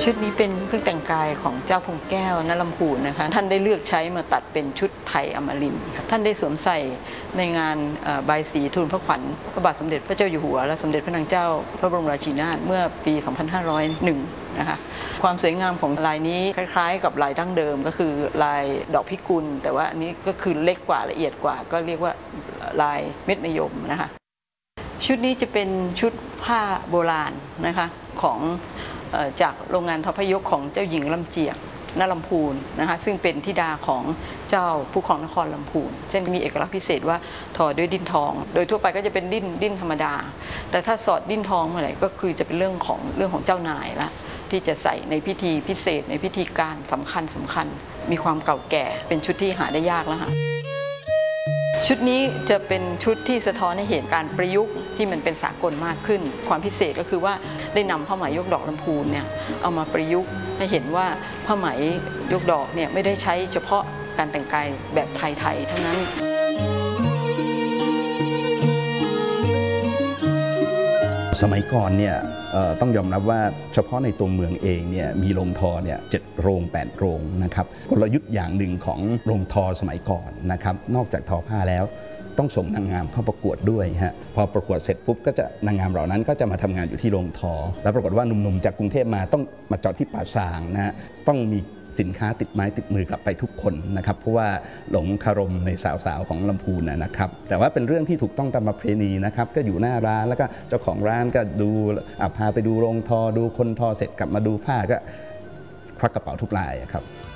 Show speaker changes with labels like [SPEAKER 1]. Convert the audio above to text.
[SPEAKER 1] ชุดนี้เป็นเครื่องแต่งกายของเจ้าพงแก้วนลำพูนนะคะท่านได้เลือกใช้มาตัดเป็นชุดไทยอมรินทร์ท่านได้สวมใส่ในงานบายสีทูลพระขวัญพระบาทสมเด็จพระเจ้าอยู่หัวและสมเด็จพระนางเจ้าพระบรมราชินีนาถเมื่อปี 2501 นะคะความสวยงามของลายนี้คล้ายๆกับลายดั้งเดิมก็คือลายดอกพิกุลแต่ว่าอันนี้ก็คือเล็กกว่าละเอียดกว่าก็เรียกว่าลายเม็ดมะยมนะคะชุดนี้จะเป็นชุดผ้าโบราณนะคะของจากโรงงานทอพยกของเจ้าหญิงลำเจียกณลำพูนนะคะซึ่งเป็นธิดาของเจ้าผู้ครองนครลำพูนเช่นมีเอกลักษณ์พิเศษว่าทอด้วยดิ้นทองโดยทั่วไปก็จะเป็นดิ้นธรรมดาแต่ถ้าสอดดิ้นทองเมื่อไหร่ก็คือจะเป็นเรื่องของเจ้านายละที่จะใส่ในพิธีพิเศษในพิธีการสำคัญมีความเก่าแก่เป็นชุดที่หาได้ยากแล้วค่ะชุดนี้จะเป็นชุดที่สะท้อนให้เห็นการประยุกต์ที่มันเป็นสากลมากขึ้นความพิเศษก็คือว่าได้นำผ้าไหมยกดอกลำพูนเนี่ยเอามาประยุกต์ให้เห็นว่าผ้าไหมยกดอกเนี่ยไม่ได้ใช้เฉพาะการแต่งกายแบบไทยๆเท่านั้น
[SPEAKER 2] สมัยก่อนเนี่ยต้องยอมรับว่าเฉพาะในตัวเมืองเองเนี่ยมีโรงทอเนี่ย7 โรง 8 โรงนะครับกลยุทธ์อย่างหนึ่งของโรงทอสมัยก่อนนะครับนอกจากทอผ้าแล้วต้องส่งนางงามเข้าประกวดด้วยฮะพอประกวดเสร็จปุ๊บก็จะนางงามเหล่านั้นก็จะมาทำงานอยู่ที่โรงทอแล้วปรากฏว่าหนุ่มๆจากกรุงเทพมาต้องมาจอดที่ป่าซางนะฮะต้องมีสินค้าติดไม้ติดมือกลับไปทุกคนนะครับเพราะว่าหลงคารมในสาวๆของลำพูนนะครับแต่ว่าเป็นเรื่องที่ถูกต้องตามประเพณีนะครับก็อยู่หน้าร้านแล้วก็เจ้าของร้านก็ดูพาไปดูโรงทอดูคนทอเสร็จกลับมาดูผ้าก็ควักกระเป๋าทุกรายครับ